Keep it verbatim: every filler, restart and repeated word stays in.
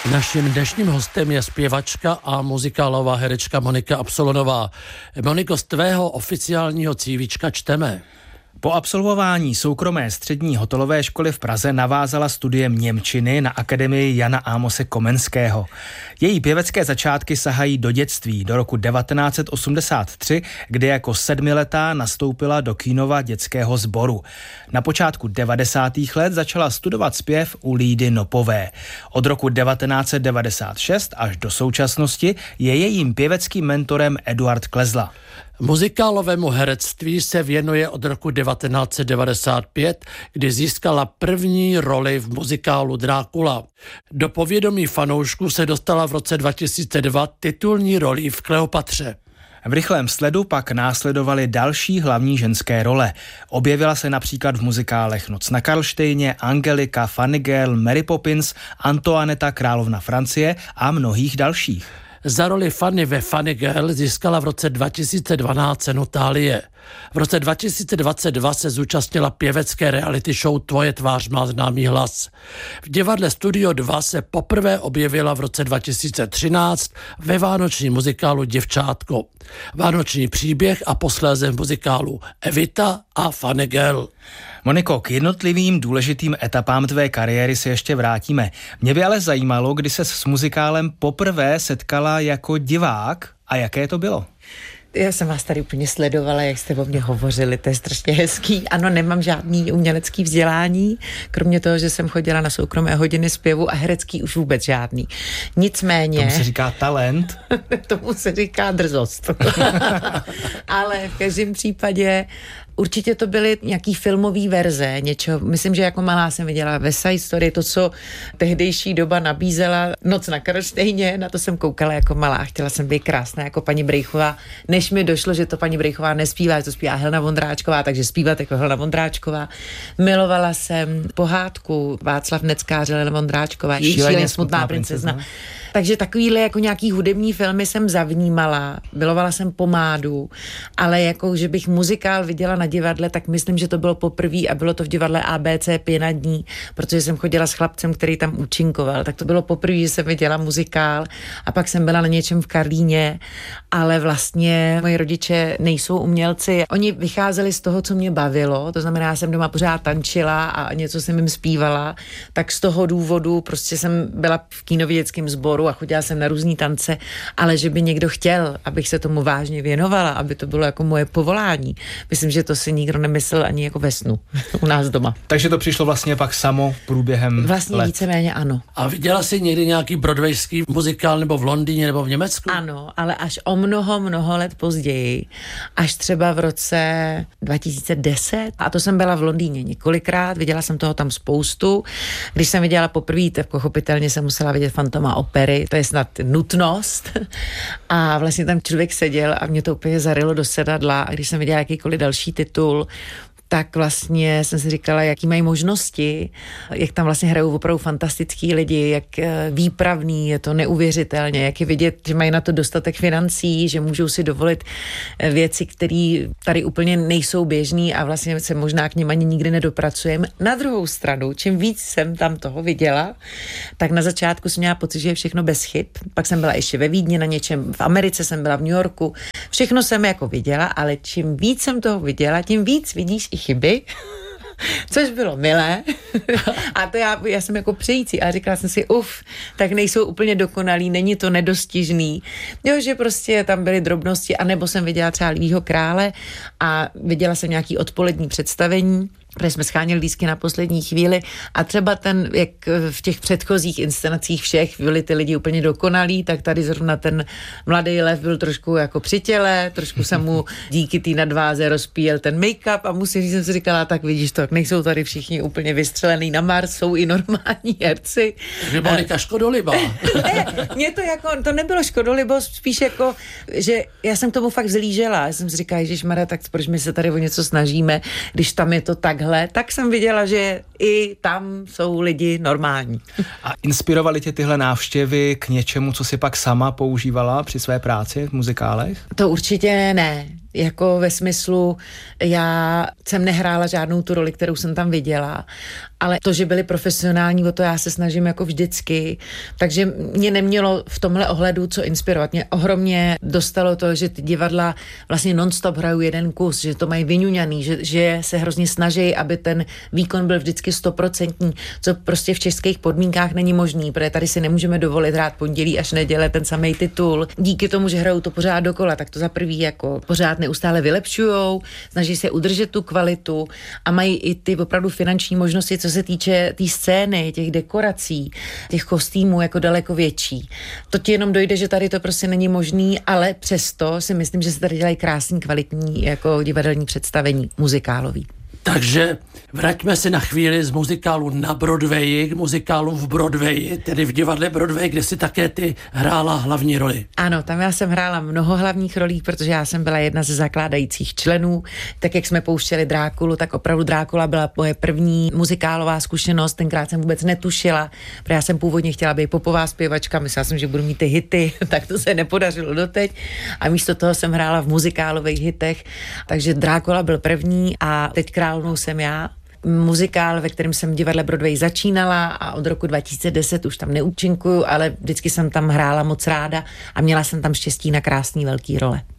Naším dnešním hostem je zpěvačka a muzikálová herečka Monika Absolonová. Moniko, z tvého oficiálního cívíčka čteme. Po absolvování soukromé střední hotelové školy v Praze navázala studiem němčiny na Akademii Jana Amose Komenského. Její pěvecké začátky sahají do dětství, do roku devatenáct set osmdesát tři, kdy jako sedmiletá nastoupila do Kínova dětského sboru. Na počátku devadesátých let začala studovat zpěv u Lídy Nopové. Od roku devatenáct set devadesát šest až do současnosti je jejím pěveckým mentorem Eduard Klezla. Muzikálovému herectví se věnuje od roku devatenáct set devadesát pět, kdy získala první roli v muzikálu Drákula. Do povědomí fanoušků se dostala v roce dva tisíce dva titulní roli v Kleopatře. V rychlém sledu pak následovaly další hlavní ženské role. Objevila se například v muzikálech Noc na Karlštejně, Angelika, Funny Girl, Mary Poppins, Antoinetta, královna Francie a mnohých dalších. Za roli Fanny ve Funny Girl získala v roce dva tisíce dvanáct cenu Thálie. V roce dva tisíce dvacet dva se zúčastnila pěvecké reality show Tvoje tvář má známý hlas. V divadle Studio dva se poprvé objevila v roce dva tisíce třináct ve vánočním muzikálu Děvčátko. Vánoční příběh a posléze v muzikálu Evita a Funny Girl. Moniko, k jednotlivým důležitým etapám tvé kariéry se ještě vrátíme. Mě by ale zajímalo, kdy ses s muzikálem poprvé setkala jako divák a jaké to bylo? Já jsem vás tady úplně sledovala, jak jste o mě hovořili, to je strašně hezký. Ano, nemám žádný umělecký vzdělání, kromě toho, že jsem chodila na soukromé hodiny zpěvu a herecký už vůbec žádný. Nicméně... Tomu se říká talent. Tomu se říká drzost. Ale v každém případě určitě to byly nějaký filmový verze, něčeho. Myslím, že jako malá jsem viděla West Side Story, to, co tehdejší doba nabízela, Noc na Karlštejně, na to jsem koukala jako malá. Chtěla jsem být krásná jako paní Brejchová, než mi došlo, že to paní Brejchová nespívá, že to zpívá Helena Vondráčková, takže zpívat jako Helena Vondráčková. Milovala jsem pohádku Václav Neckář, Helena Vondráčková, Šíleně smutná princezna. princezna. Takže takovýhle jako nějaký hudební filmy jsem zavnímala, milovala jsem pomádu, ale jako, že bych muzikál viděla na divadle, tak myslím, že to bylo poprvé a bylo to v divadle A B C Pěna dní, protože jsem chodila s chlapcem, který tam účinkoval. Tak to bylo poprvé, že jsem viděla muzikál a pak jsem byla na něčem v Karlíně, ale vlastně moji rodiče nejsou umělci. Oni vycházeli z toho, co mě bavilo, to znamená, já jsem doma pořád tančila a něco jsem jim zpívala, tak z toho důvodu prostě jsem byla v Kínově dětském sboru a chodila jsem na různý tance, ale že by někdo chtěl, abych se tomu vážně věnovala, aby to bylo jako moje povolání. Myslím, že to si nikdo nemyslel ani jako ve snu u nás doma. Takže to přišlo vlastně pak samo průběhem Vlastně let. víceméně ano. A viděla jsi někdy nějaký broadwayský muzikál nebo v Londýně nebo v Německu? Ano, ale až o mnoho, mnoho let později, až třeba v roce dva tisíce deset, a to jsem byla v Londýně několikrát, viděla jsem toho tam spoustu. Když jsem viděla poprvé, tak pochopitelně jsem musela vidět Fantoma opery, to je snad nutnost. A vlastně tam člověk seděl a mě to úplně zarylo do sedadla, a když jsem viděla jakýkoliv další titul, tak vlastně jsem si říkala, jaký mají možnosti, jak tam vlastně hrajou opravdu fantastický lidi, jak výpravný, je to neuvěřitelně, jak je vidět, že mají na to dostatek financí, že můžou si dovolit věci, které tady úplně nejsou běžný a vlastně se možná k nim ani nikdy nedopracujeme. Na druhou stranu, čím víc jsem tam toho viděla, tak na začátku jsem měla pocit, že je všechno bez chyb. Pak jsem byla ještě ve Vídni na něčem, v Americe jsem byla v New Yorku. Všechno jsem jako viděla, ale čím víc jsem toho viděla, tím víc vidíš i chyby, což bylo milé. A to já, já jsem jako přející a říkala jsem si, uf, tak nejsou úplně dokonalý, není to nedostižný. Jo, že prostě tam byly drobnosti, anebo jsem viděla třeba Lvího krále a viděla jsem nějaký odpolední představení, protože jsme schánili lístky na poslední chvíli a třeba ten, jak v těch předchozích inscenacích všech byli ty lidi úplně dokonalí, tak tady zrovna ten mladý lev byl trošku jako při těle, trošku se mu díky té nadváze rozpíjel ten make-up a musím říct, jsem si říkala, tak vidíš to, nejsou tady všichni úplně vystřelený na Mars, jsou i normální herci. Nebo Monika škodolibá. Ne, mě to jako, to nebylo škodolibost, spíš jako, že já jsem k tomu fakt vzlížela, já jsem si říkala, ježišmarja, tak proč my se tady o něco snažíme, když tam je to tak tak jsem viděla, že i tam jsou lidi normální. A inspirovaly tě tyhle návštěvy k něčemu, co si pak sama používala při své práci v muzikálech? To určitě ne. jako ve smyslu, já jsem nehrála žádnou tu roli, kterou jsem tam viděla, ale to, že byli profesionální, o to já se snažím jako vždycky, takže mě nemělo v tomhle ohledu co inspirovat. Mě ohromně dostalo to, že ty divadla vlastně non-stop hrajou jeden kus, že to mají vyňuňaný, že, že se hrozně snaží, aby ten výkon byl vždycky stoprocentní, co prostě v českých podmínkách není možný, protože tady si nemůžeme dovolit hrát pondělí až neděle ten samý titul. Díky tomu, že hrajou to pořád dokola, tak to za prvý jako pořád neustále vylepšujou, snaží se udržet tu kvalitu a mají i ty opravdu finanční možnosti, co se týče té tý scény, těch dekorací, těch kostýmů jako daleko větší. To ti jenom dojde, že tady to prostě není možný, ale přesto si myslím, že se tady dělají krásný, kvalitní jako divadelní představení muzikálový. Takže vraťme se na chvíli z muzikálu na Broadwayi k muzikálu v Broadwayi, tedy v divadle Broadway, kde si také ty hrála hlavní roli. Ano, tam já jsem hrála mnoho hlavních rolí, protože já jsem byla jedna ze zakládajících členů. Tak jak jsme pouštěli Drákulu, tak opravdu Drákula byla moje první muzikálová zkušenost. Tenkrát jsem vůbec netušila, protože já jsem původně chtěla být popová zpěvačka, myslela jsem, že budu mít ty hity, tak to se nepodařilo doteď. A místo toho jsem hrála v muzikálových hitech, takže Drákula byl první a teď Královnou jsem já. Muzikál, ve kterém jsem v divadle Broadway začínala a od roku dva tisíce deset už tam neúčinkuju, ale vždycky jsem tam hrála moc ráda a měla jsem tam štěstí na krásný velký role.